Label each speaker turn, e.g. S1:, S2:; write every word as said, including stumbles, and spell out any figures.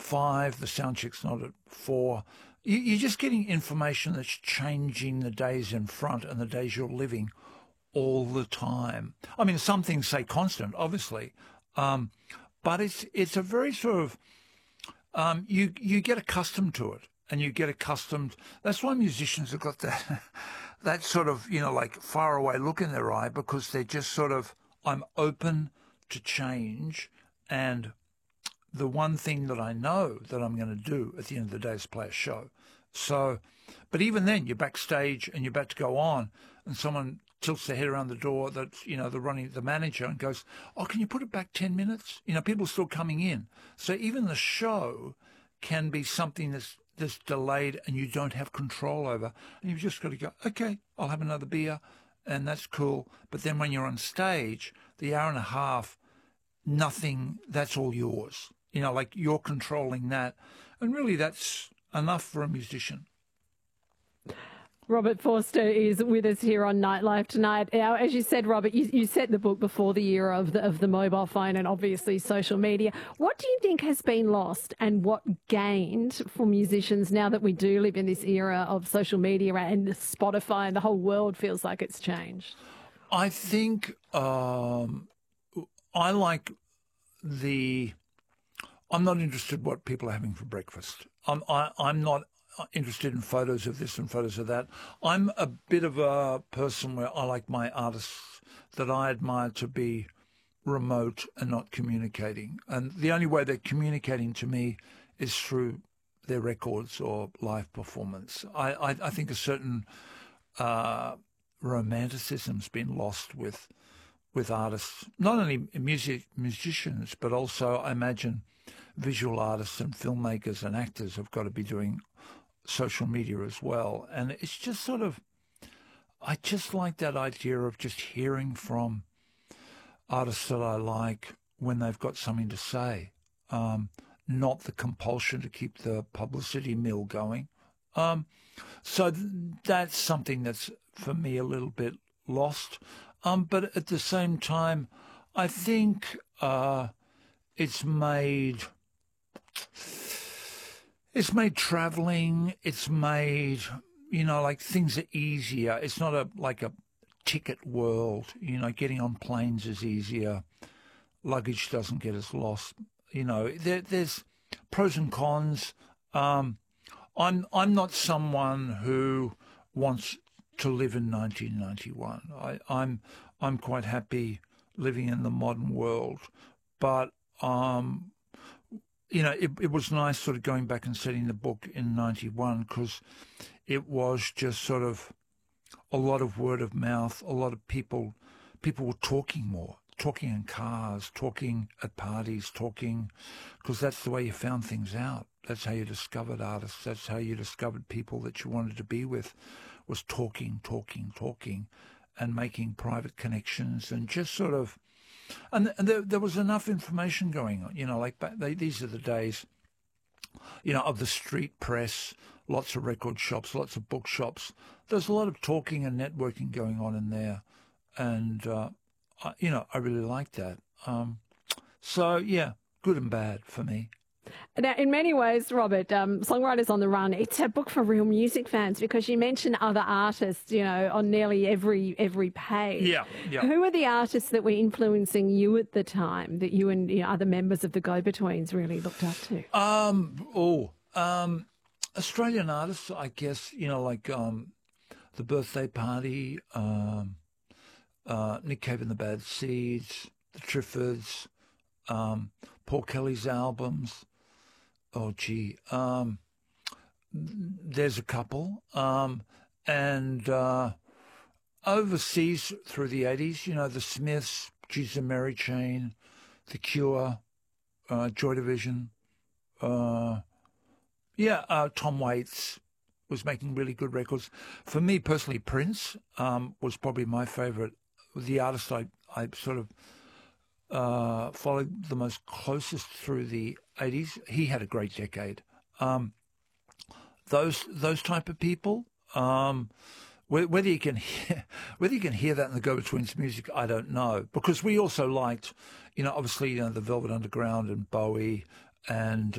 S1: five, the sound check's not at four. You, you're just getting information that's changing the days in front and the days you're living all the time. I mean, some things say constant, obviously, um, but it's it's a very sort of um, you you get accustomed to it, and you get accustomed. That's why musicians have got that that sort of you know like far away look in their eye, because they're just sort of I'm open to change, and the one thing that I know that I'm going to do at the end of the day is play a show. So, but even then, you're backstage and you're about to go on, and someone tilts their head around the door, that you know, the running the manager, and goes, "Oh, can you put it back ten minutes?" You know, people are still coming in. So even the show can be something that's that's delayed and you don't have control over, and you've just got to go, "Okay, I'll have another beer," and that's cool. But then when you're on stage, the hour and a half, nothing. That's all yours. You know, like you're controlling that, and really, that's enough for a musician.
S2: Robert Forster is with us here on Nightlife tonight. Now, as you said, Robert, you, you set the book before the era of the, of the mobile phone and obviously social media. What do you think has been lost and what gained for musicians now that we do live in this era of social media and Spotify and the whole world feels like it's changed?
S1: I think um, I like the... I'm not interested in what people are having for breakfast. I'm, I, I'm not interested in photos of this and photos of that. I'm a bit of a person where I like my artists that I admire to be remote and not communicating. And the only way they're communicating to me is through their records or live performance. I, I, I think a certain uh, romanticism's been lost with with artists, not only music musicians, but also I imagine visual artists and filmmakers and actors have got to be doing social media as well. And it's just sort of, I just like that idea of just hearing from artists that I like when they've got something to say, um, not the compulsion to keep the publicity mill going. Um, so th- that's something that's, for me, a little bit lost. Um, but at the same time, I think uh, it's made... It's made traveling, it's made, you know, like things are easier. It's not a like a ticket world, you know, getting on planes is easier. Luggage doesn't get as lost. You know, there, there's pros and cons. Um, I'm I'm not someone who wants to live in nineteen ninety-one. I, I'm I'm quite happy living in the modern world, but um. You know, it, it was nice sort of going back and setting the book in ninety-one, because it was just sort of a lot of word of mouth, a lot of people, people were talking more, talking in cars, talking at parties, talking, because that's the way you found things out. That's how you discovered artists. That's how you discovered people that you wanted to be with, was talking, talking, talking, and making private connections and just sort of, And there, there was enough information going on, you know, like they, these are the days, you know, of the street press, lots of record shops, lots of bookshops. There's a lot of talking and networking going on in there. And, uh, I, you know, I really like that. Um, so, yeah, good and bad for me.
S2: Now, in many ways, Robert, um, Songwriters on the Run, it's a book for real music fans, because you mention other artists, you know, on nearly every every page.
S1: Yeah, yeah.
S2: Who are the artists that were influencing you at the time that you and you know, other members of the Go-Betweens really looked up to?
S1: Um, oh, um, Australian artists, I guess, you know, like um, The Birthday Party, um, uh, Nick Cave and the Bad Seeds, The Triffids, um, Paul Kelly's albums. Oh, gee. Um, there's a couple. Um, and uh, overseas through the eighties, you know, the Smiths, Jesus and Mary Chain, The Cure, uh, Joy Division. Uh, yeah, uh, Tom Waits was making really good records. For me personally, Prince um, was probably my favourite. The artist I, I sort of uh, followed the most closest through the eighties. He had a great decade. Um, those those type of people, um, whether you can hear, whether you can hear that in the Go-Betweens music, I don't know, because we also liked, you know, obviously, you know, the Velvet Underground and Bowie and